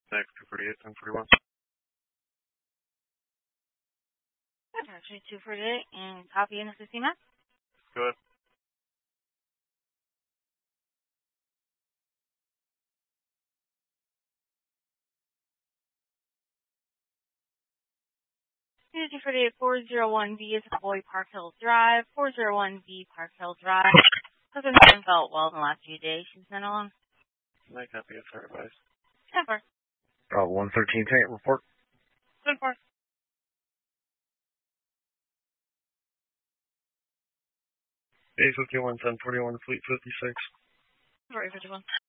Next, 248, 1041. Actually, 248 and copy in the system map. Go ahead. Two 401B is Boy Park Hill Drive, 401B Park Hill Drive. Husband hasn't felt well in the last few days. She's been alone. Night copy, it's our advice. 10-4. 113 tank report. 10-4. A51, 1041, Fleet 56. Sorry, 51.